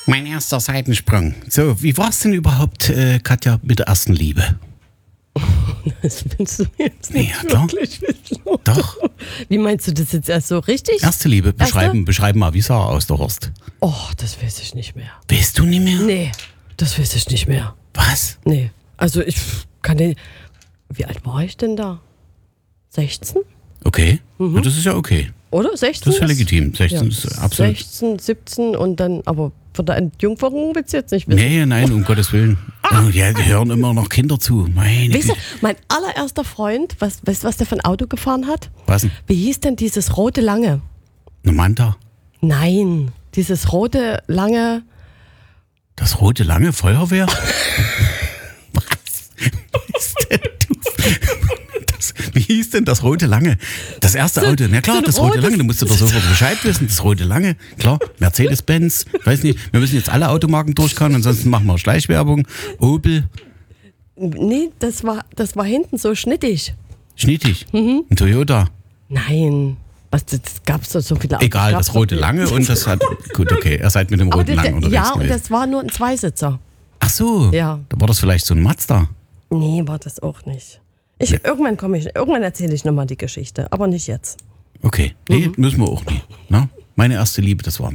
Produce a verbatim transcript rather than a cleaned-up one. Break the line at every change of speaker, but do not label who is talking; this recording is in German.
Mein erster Seitensprung. So, wie war es denn überhaupt, äh, Katja, mit der ersten Liebe?
Das willst du mir jetzt
Nee,
nicht
ja, klar.
wirklich wissen.
Doch.
Wie meinst du das jetzt erst so richtig?
Erste Liebe, beschreiben,
Erste?
beschreiben mal, wie sah er aus, der Horst?
Oh, das weiß ich nicht mehr.
Weißt du nicht mehr?
Nee, das weiß ich nicht mehr.
Was?
Nee, also ich kann nicht... Wie alt war ich denn da? sechzehn?
Okay, ja, das ist ja okay.
Oder? sechzehn?
Das ist ja legitim. sechzehn
Ja.
ist absolut...
sechzehn, siebzehn und dann, aber von der Entjungferung willst du jetzt nicht wissen.
Nee, nein, um Gottes Willen. Oh, ja, die hören immer noch Kinder zu. Meine
Weißt du,
Güte.
mein allererster Freund, was, weißt du, was der für ein Auto gefahren hat?
Was denn?
Wie hieß denn dieses rote Lange?
Eine Manta?
Nein, dieses rote Lange...
Das rote lange Feuerwehr? Was? Wie hieß denn, du? Das, wie hieß denn das rote lange? Das erste
So-
Auto. Na klar,
so ein
das rote
rotes-
lange. Du musst doch sofort Bescheid wissen. Das rote lange. Klar, Mercedes-Benz. Weiß nicht. Wir müssen jetzt alle Automarken durchkauen. Ansonsten machen wir Schleichwerbung. Opel.
Nee, das war, das war hinten so schnittig.
Schnittig.
Mhm.
Ein Toyota.
Nein, was, das gab es so viele Autos.
Egal,
gab's
das rote
doch-
lange und das hat. Gut, okay. Ihr seid mit dem
Aber
roten
das,
langen unterwegs
ja, und
gewesen.
das war nur ein Zweisitzer.
Ach so.
Ja.
Da war das vielleicht so ein Mazda.
Nee, war das auch nicht. Ich, Irgendwann komme ich, irgendwann erzähle ich nochmal die Geschichte, aber nicht jetzt.
Okay. Nee, müssen wir auch nie. Na? Meine erste Liebe, das war